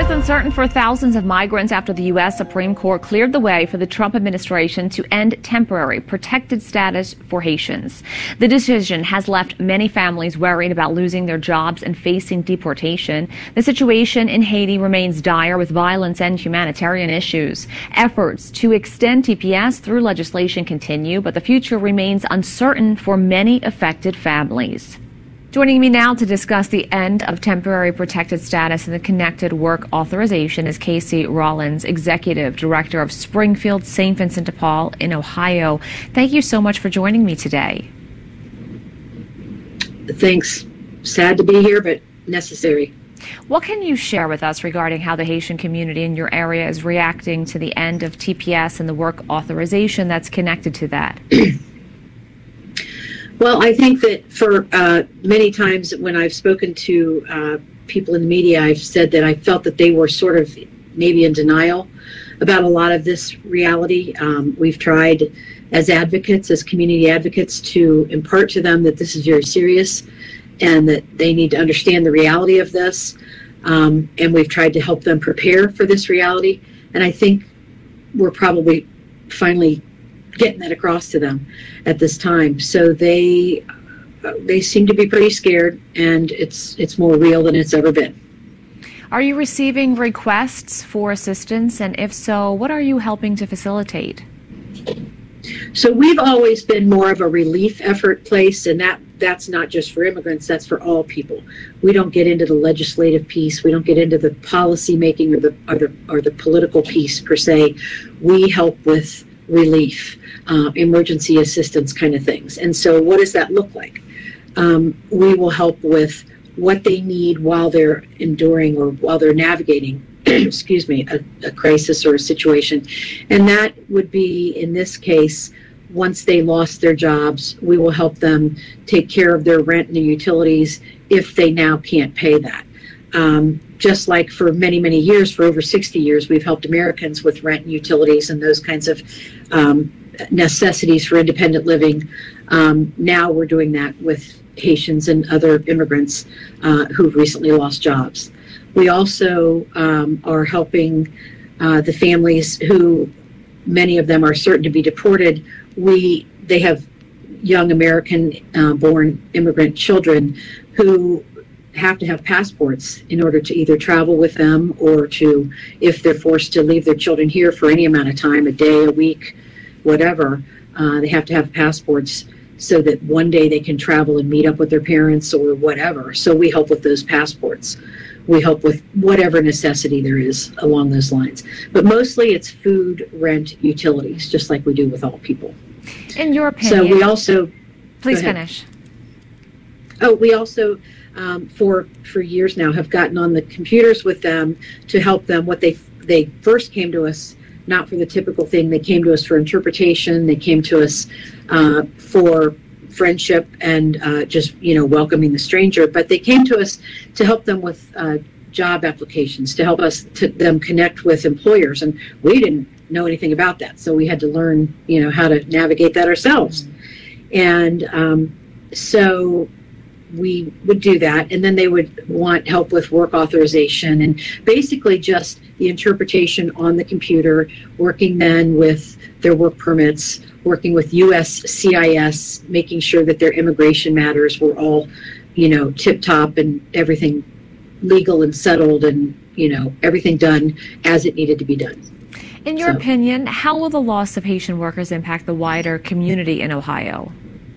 is uncertain for thousands of migrants after the U.S. Supreme Court cleared the way for the Trump administration to end temporary protected status for Haitians. The decision has left many families worried about losing their jobs and facing deportation. The situation in Haiti remains dire with violence and humanitarian issues. Efforts to extend TPS through legislation continue, but the future remains uncertain for many affected families. Joining me now to discuss the end of temporary protected status and the connected work authorization is Casey Rollins, Executive Director of Springfield St. Vincent de Paul in Ohio. Thank you so much for joining me today. Thanks. Sad to be here, but necessary. What can you share with us regarding how the Haitian community in your area is reacting to the end of TPS and the work authorization that's connected to that? Well, I think that for many times when I've spoken to people in the media, I've said that I felt that they were sort of maybe in denial about a lot of this reality. We've tried as advocates, as community advocates, to impart to them that this is very serious and that they need to understand the reality of this. And we've tried to help them prepare for this reality. And I think we're probably finally getting that across to them at this time. So they seem to be pretty scared, and it's more real than it's ever been. Are you receiving requests for assistance? And if so, what are you helping to facilitate? So we've always been more of a relief effort place, and that's not just for immigrants, that's for all people. We don't get into the legislative piece. We don't get into the policy making or the political piece per se. We help with relief, emergency assistance kind of things. And so what does that look like? We will help with what they need while they're enduring or while they're navigating, excuse me, a crisis or a situation. And that would be, in this case, once they lost their jobs, we will help them take care of their rent and their utilities if they now can't pay that. Just like for many, many years, for over 60 years, we've helped Americans with rent and utilities and those kinds of necessities for independent living. Now we're doing that with Haitians and other immigrants who've recently lost jobs. We also are helping the families who, many of them are certain to be deported. They have young American-born immigrant children who have to have passports in order to either travel with them or to, if they're forced to leave their children here for any amount of time, a day, a week, whatever, they have to have passports so that one day they can travel and meet up with their parents or whatever. So we help with those passports. We help with whatever necessity there is along those lines. But mostly it's food, rent, utilities, just like we do with all people. In your opinion. So we also... Please finish. Oh, we also... for years now have gotten on the computers with them to help them. What they first came to us not for the typical thing. They came to us for interpretation. They came to us for friendship and just welcoming the stranger. But they came to us to help them with job applications, to help them connect with employers, and we didn't know anything about that, so we had to learn how to navigate that ourselves. And so we would do that, and then they would want help with work authorization and basically just the interpretation on the computer, working then with their work permits, working with USCIS, making sure that their immigration matters were all, tip-top and everything legal and settled and, everything done as it needed to be done. In your opinion, how will the loss of Haitian workers impact the wider community in Ohio?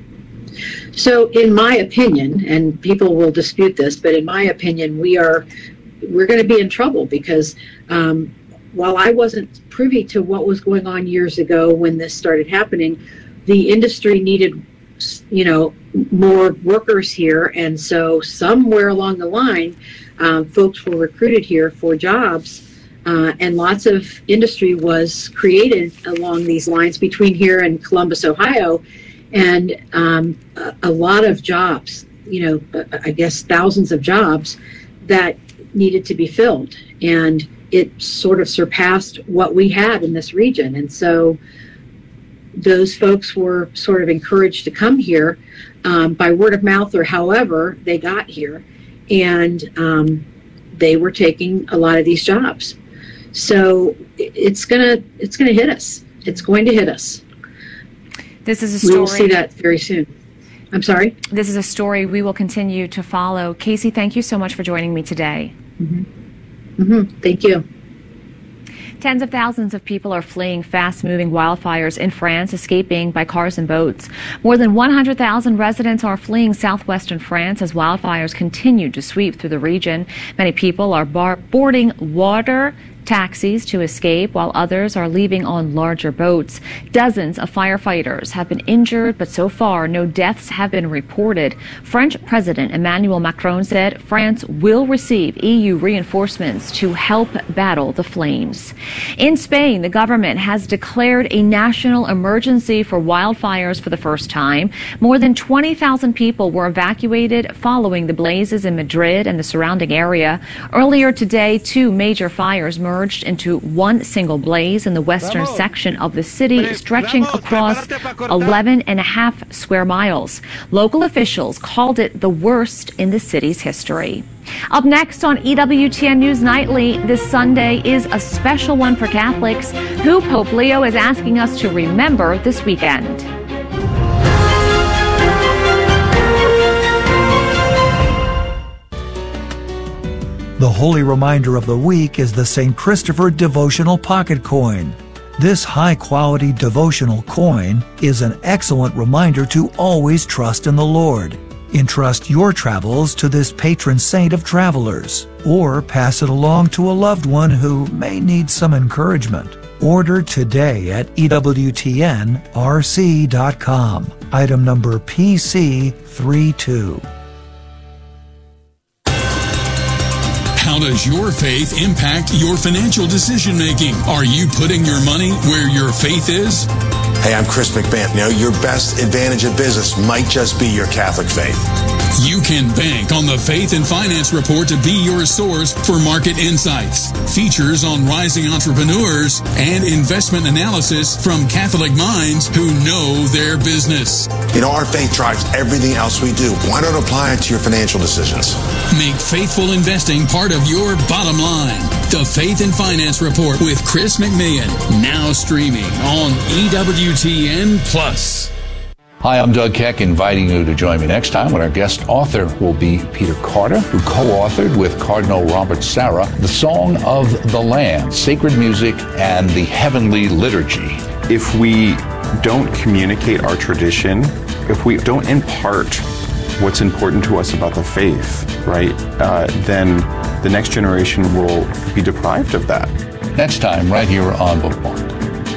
So in my opinion, and people will dispute this, but in my opinion, we're going to be in trouble because while I wasn't privy to what was going on years ago when this started happening, the industry needed, more workers here. And so somewhere along the line, folks were recruited here for jobs. And lots of industry was created along these lines between here and Columbus, Ohio. And a lot of jobs, I guess thousands of jobs that needed to be filled. And it sort of surpassed what we had in this region. And so those folks were sort of encouraged to come here by word of mouth or however they got here. And they were taking a lot of these jobs. So it's gonna hit us. It's going to hit us. This is a story. We will see that very soon. I'm sorry? This is a story we will continue to follow. Casey, thank you so much for joining me today. Thank you. Tens of thousands of people are fleeing fast-moving wildfires in France, escaping by cars and boats. More than 100,000 residents are fleeing southwestern France as wildfires continue to sweep through the region. Many people are boarding water taxis to escape, while others are leaving on larger boats. Dozens of firefighters have been injured, but so far no deaths have been reported. French President Emmanuel Macron said France will receive EU reinforcements to help battle the flames. In Spain, the government has declared a national emergency for wildfires for the first time. More than 20,000 people were evacuated following the blazes in Madrid and the surrounding area. Earlier today, 2 major fires merged into one single blaze in the western section of the city, stretching across 11.5 square miles. Local officials called it the worst in the city's history. Up next on EWTN News Nightly, this Sunday is a special one for Catholics, who Pope Leo is asking us to remember this weekend. The holy reminder of the week is the St. Christopher Devotional Pocket Coin. This high-quality devotional coin is an excellent reminder to always trust in the Lord. Entrust your travels to this patron saint of travelers, or pass it along to a loved one who may need some encouragement. Order today at EWTNRC.com. Item number PC32. How does your faith impact your financial decision-making? Are you putting your money where your faith is? Hey, I'm Chris McMahon. Now, your best advantage in business might just be your Catholic faith. You can bank on the Faith and Finance Report to be your source for market insights, features on rising entrepreneurs, and investment analysis from Catholic minds who know their business. You know, our faith drives everything else we do. Why not apply it to your financial decisions? Make faithful investing part of your bottom line. The Faith and Finance Report with Chris McMahon, now streaming on EWTN+. Hi, I'm Doug Keck, inviting you to join me next time when our guest author will be Peter Carter, who co-authored with Cardinal Robert Sarah The Song of the Land, Sacred Music and the Heavenly Liturgy. If we don't communicate our tradition, if we don't impart what's important to us about the faith, right, then the next generation will be deprived of that. Next time, right here on Bookmark.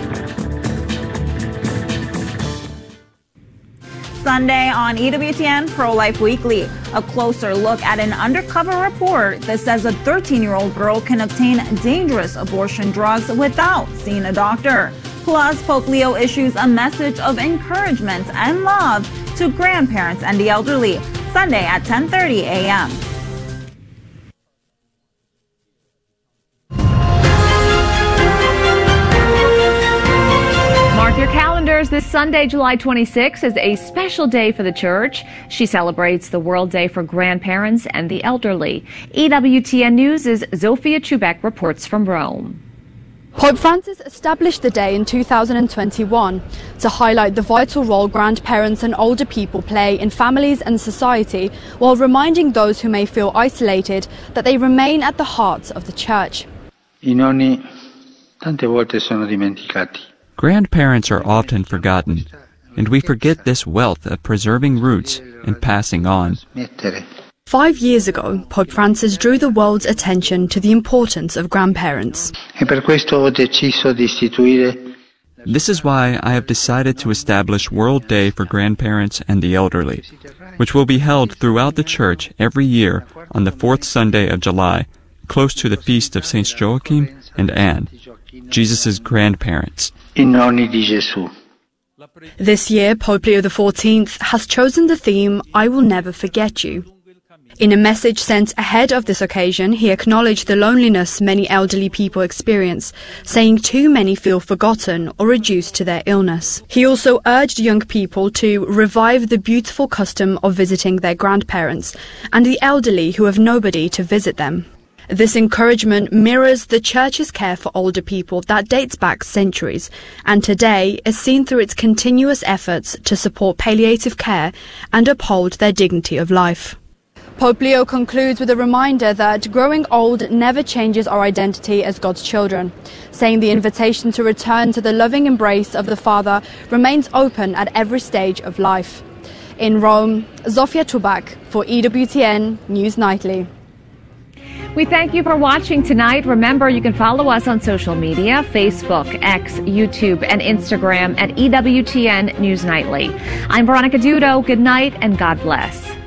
Sunday on EWTN Pro-Life Weekly, a closer look at an undercover report that says a 13-year-old girl can obtain dangerous abortion drugs without seeing a doctor. Plus, Pope Leo issues a message of encouragement and love to grandparents and the elderly, Sunday at 10:30 a.m. Mark your calendars. This Sunday, July 26th, is a special day for the Church. She celebrates the World Day for Grandparents and the Elderly. EWTN News' Zofia Chubek reports from Rome. Pope Francis established the day in 2021 to highlight the vital role grandparents and older people play in families and society, while reminding those who may feel isolated that they remain at the heart of the Church. I nonni tante volte sono dimenticati. Grandparents are often forgotten, and we forget this wealth of preserving roots and passing on. 5 years ago, Pope Francis drew the world's attention to the importance of grandparents. This is why I have decided to establish World Day for Grandparents and the Elderly, which will be held throughout the Church every year on the 4th Sunday of July, close to the feast of Saints Joachim and Anne, Jesus' grandparents. This year, Pope Leo XIV has chosen the theme, I Will Never Forget You. In a message sent ahead of this occasion, he acknowledged the loneliness many elderly people experience, saying too many feel forgotten or reduced to their illness. He also urged young people to revive the beautiful custom of visiting their grandparents and the elderly who have nobody to visit them. This encouragement mirrors the Church's care for older people that dates back centuries, and today is seen through its continuous efforts to support palliative care and uphold their dignity of life. Pope Leo concludes with a reminder that growing old never changes our identity as God's children, saying the invitation to return to the loving embrace of the Father remains open at every stage of life. In Rome, Zofia Tubak for EWTN News Nightly. We thank you for watching tonight. Remember, you can follow us on social media, Facebook, X, YouTube, and Instagram at EWTN News Nightly. I'm Veronica Dudo. Good night and God bless.